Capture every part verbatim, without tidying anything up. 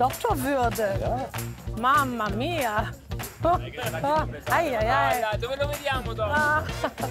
Doktorwürde. Ja. Mamma mia. Oh, oh. Ai, ai, ai. Dove lo vediamo dopo? Ah.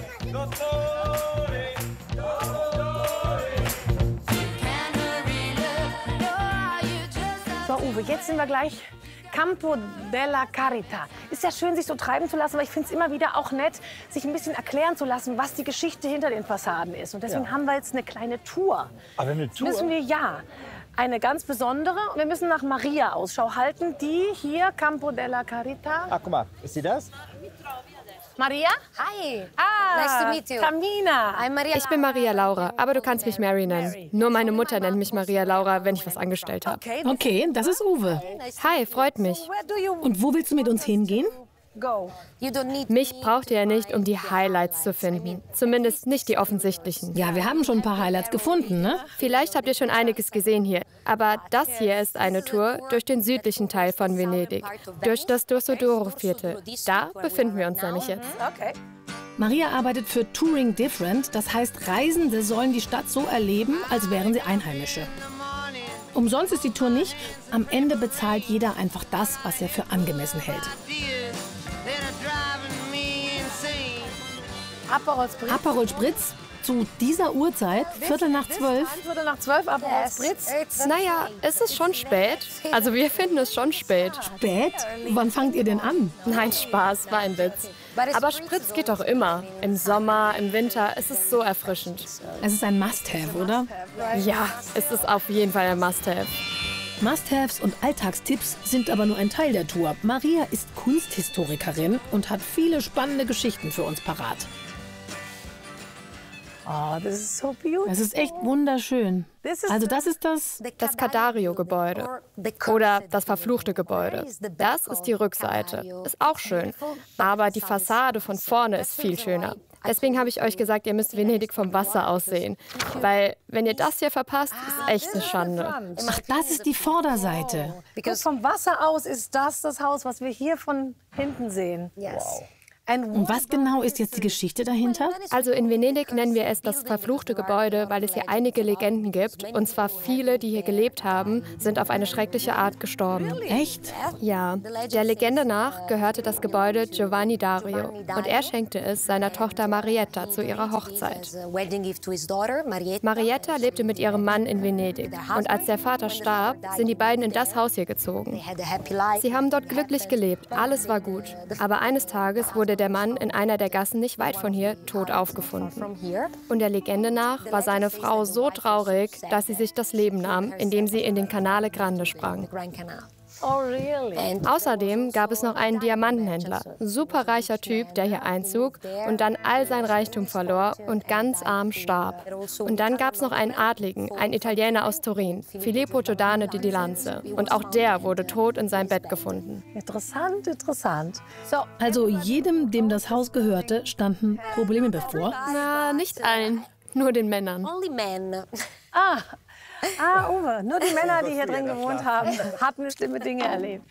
So, Uwe, jetzt sind wir gleich Campo della Carità. Ist ja schön, sich so treiben zu lassen, aber ich finde es immer wieder auch nett, sich ein bisschen erklären zu lassen, was die Geschichte hinter den Fassaden ist. Und deswegen ja. haben wir jetzt eine kleine Tour. Aber eine Tour? Müssen wir, ja. Eine ganz besondere. Und wir müssen nach Maria Ausschau halten, die hier Campo della Carità. Ach, guck mal, ist sie das? Maria? Hi. Ah, Nice to meet you. Tamina. I'm Maria. Ich bin Maria Laura, aber du kannst mich Mary nennen. Nur meine Mutter nennt mich Maria Laura, wenn ich was angestellt habe. Okay. Okay, das ist Uwe. Hi, freut mich. Where do you Und wo willst du mit uns hingehen? go? You don't need Mich braucht ihr ja nicht, um die Highlights zu finden. Zumindest nicht die offensichtlichen. Ja, wir haben schon ein paar Highlights gefunden, ne? Vielleicht habt ihr schon einiges gesehen hier, aber das hier ist eine Tour durch den südlichen Teil von Venedig, durch das Dorsoduro-Viertel. Da befinden wir uns nämlich jetzt. Okay. Maria arbeitet für Touring Different, das heißt, Reisende sollen die Stadt so erleben, als wären sie Einheimische. Umsonst ist die Tour nicht, am Ende bezahlt jeder einfach das, was er für angemessen hält. Aperol Spritz. Aperol Spritz zu dieser Uhrzeit, Viertel nach zwölf. Viertel nach zwölf, Aperol Spritz. Naja, es ist schon spät. Also wir finden es schon spät. Spät? Wann fangt ihr denn an? Nein, Spaß, war ein Witz. Aber Spritz geht doch immer. Im Sommer, im Winter, es ist so erfrischend. Es ist ein Must-Have, oder? Ja, es ist auf jeden Fall ein Must-Have. Must-Haves und Alltagstipps sind aber nur ein Teil der Tour. Maria ist Kunsthistorikerin und hat viele spannende Geschichten für uns parat. Oh, das ist so beautiful. Es ist echt wunderschön. Also das ist das... Das Cadario-Gebäude oder das verfluchte Gebäude. Das ist die Rückseite. Ist auch schön, aber die Fassade von vorne ist viel schöner. Deswegen habe ich euch gesagt, ihr müsst Venedig vom Wasser aus sehen. Weil, wenn ihr das hier verpasst, ist echt eine Schande. Ach, das ist die Vorderseite. Guck, vom Wasser aus ist das das Haus, was wir hier von hinten sehen. Yes. Und was genau ist jetzt die Geschichte dahinter? Also in Venedig nennen wir es das verfluchte Gebäude, weil es hier einige Legenden gibt. Und zwar viele, die hier gelebt haben, sind auf eine schreckliche Art gestorben. Echt? Ja, der Legende nach gehörte das Gebäude Giovanni Dario. Und er schenkte es seiner Tochter Marietta zu ihrer Hochzeit. Marietta lebte mit ihrem Mann in Venedig. Und als der Vater starb, sind die beiden in das Haus hier gezogen. Sie haben dort glücklich gelebt, alles war gut. Aber eines Tages wurde der Mann in einer der Gassen nicht weit von hier tot aufgefunden. Und der Legende nach war seine Frau so traurig, dass sie sich das Leben nahm, indem sie in den Canale Grande sprang. Oh, really? Außerdem gab es noch einen Diamantenhändler, superreicher Typ, der hier einzog und dann all sein Reichtum verlor und ganz arm starb. Und dann gab es noch einen Adligen, einen Italiener aus Turin, Filippo Giordano di Lanze. Und auch der wurde tot in seinem Bett gefunden. Interessant, interessant. So, Also jedem, dem das Haus gehörte, standen Probleme bevor. Na, nicht allen, nur den Männern. Only men. ah, ah, Uwe, nur die Männer, die hier drin gewohnt haben, hatten schlimme Dinge erlebt.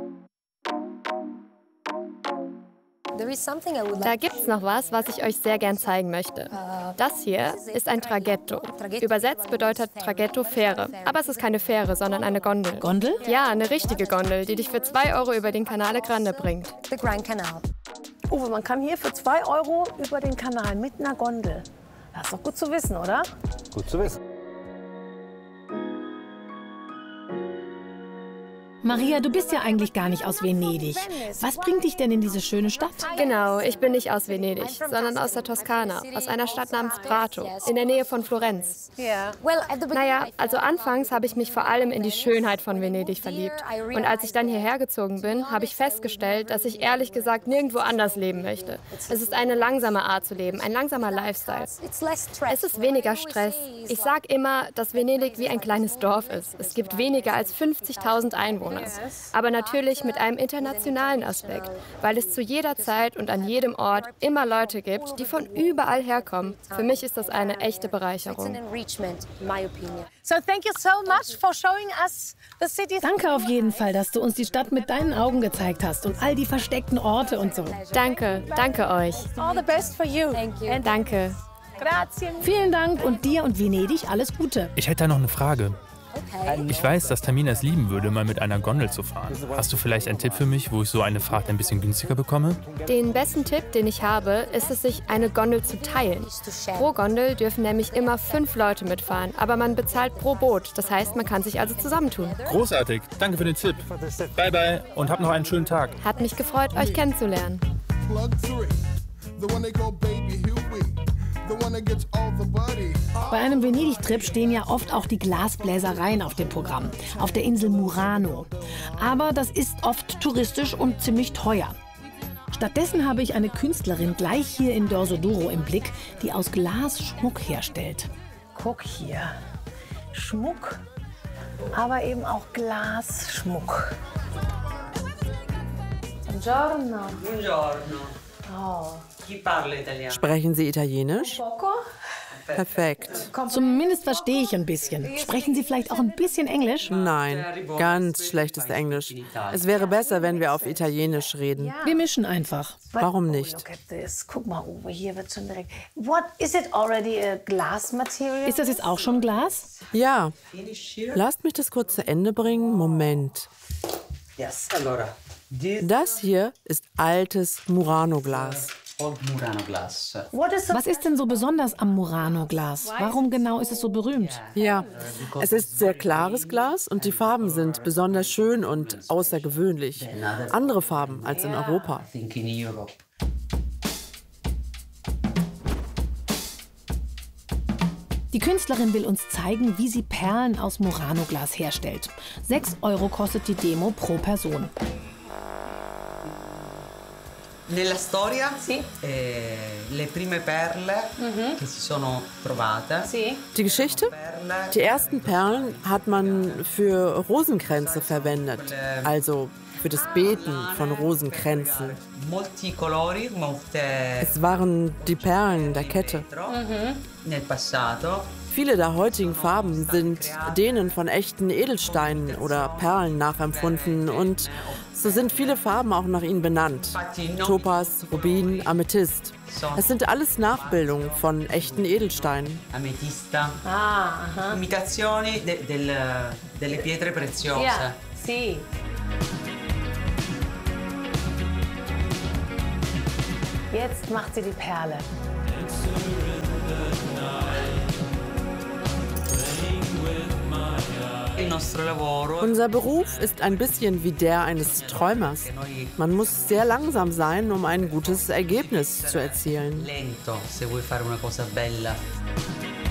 There is something I would Da like. gibt es noch was, was ich euch sehr gern zeigen möchte. Das hier ist ein Traghetto. Übersetzt bedeutet Traghetto Fähre. Aber es ist keine Fähre, sondern eine Gondel. Gondel? Ja, eine richtige Gondel, die dich für zwei Euro über den Canale Grande bringt. The Grand Canal. Uwe, man kann hier für zwei Euro über den Kanal mit einer Gondel. Das ist doch gut zu wissen, oder? Gut zu wissen. Maria, du bist ja eigentlich gar nicht aus Venedig. Was bringt dich denn in diese schöne Stadt? Genau, ich bin nicht aus Venedig, sondern aus der Toskana, aus einer Stadt namens Prato, in der Nähe von Florenz. Ja. Well, at the beginning, Naja, also anfangs habe ich mich vor allem in die Schönheit von Venedig verliebt. Und als ich dann hierher gezogen bin, habe ich festgestellt, dass ich ehrlich gesagt nirgendwo anders leben möchte. Es ist eine langsame Art zu leben, ein langsamer Lifestyle. it's less stress. Es ist weniger Stress. Ich sage immer, dass Venedig wie ein kleines Dorf ist. Es gibt weniger als fünfzigtausend Einwohner. Aber natürlich mit einem internationalen Aspekt, weil es zu jeder Zeit und an jedem Ort immer Leute gibt, die von überall herkommen. Für mich ist das eine echte It's an Bereicherung. enrichment, in my opinion. So thank you so much for showing us the city. Danke auf jeden Fall, dass du uns die Stadt mit deinen Augen gezeigt hast und all die versteckten Orte und so. Danke, danke euch. All the best for you. Thank you. And Danke. grazie. Vielen Dank und dir und Venedig alles Gute. Ich hätte da noch eine Frage. Ich weiß, dass Tamina es lieben würde, mal mit einer Gondel zu fahren. Hast du vielleicht einen Tipp für mich, wo ich so eine Fahrt ein bisschen günstiger bekomme? Den besten Tipp, den ich habe, ist es, sich eine Gondel zu teilen. Pro Gondel dürfen nämlich immer fünf Leute mitfahren, aber man bezahlt pro Boot. Das heißt, man kann sich also zusammentun. Großartig, danke für den Tipp. Bye bye und hab noch einen schönen Tag. Hat mich gefreut, euch kennenzulernen. Bei einem Venedig-Trip stehen ja oft auch die Glasbläsereien auf dem Programm, auf der Insel Murano. Aber das ist oft touristisch und ziemlich teuer. Stattdessen habe ich eine Künstlerin gleich hier in Dorsoduro im Blick, die aus Glas Schmuck herstellt. Guck hier. Schmuck, aber eben auch Glasschmuck. Buongiorno. Buongiorno. Oh. Chi parla italiano? Sprechen Sie Italienisch? Perfekt. Zumindest verstehe ich ein bisschen. Sprechen Sie vielleicht auch ein bisschen Englisch? Nein, ganz schlechtes Englisch. Es wäre besser, wenn wir auf Italienisch reden. Wir mischen einfach. Warum nicht? Look at this. Guck mal, Uwe, hier wird schon direkt. What is it already a glass material? Ist das jetzt auch schon Glas? Ja. Lasst mich das kurz zu Ende bringen. Moment. Yes. Allora, Das hier ist altes Murano-Glas. Old Murano glass. What is the Was ist denn so besonders am Murano-Glas? Warum genau ist es so berühmt? Ja, es ist sehr klares Glas und die Farben sind besonders schön und außergewöhnlich. Andere Farben als in Europa. I think in Europe. Die Künstlerin will uns zeigen, wie sie Perlen aus Murano-Glas herstellt. Sechs Euro kostet die Demo pro Person. Nella storia, Sì. eh, le prime perle che si sono trovate. Sì. Die Geschichte? Perle, Die ersten Perlen hat man für Rosenkränze verwendet, also für das Beten von Rosenkränzen. molti colori, molte Es waren die Perlen der Kette. nel passato. Viele der heutigen Farben sind denen von echten Edelsteinen oder Perlen nachempfunden und so sind viele Farben auch nach ihnen benannt. Topaz, Rubin, Amethyst. Es sind alles Nachbildungen von echten Edelsteinen. Ametista, Ah, aha. imitazioni de- del- delle pietre preziose. Ja, sì. Jetzt macht sie die Perle. Il nostro lavoro Unser Beruf ist ein bisschen wie der eines Träumers. Man muss sehr langsam sein, um ein gutes Ergebnis zu erzielen. lento se vuoi fare una cosa bella.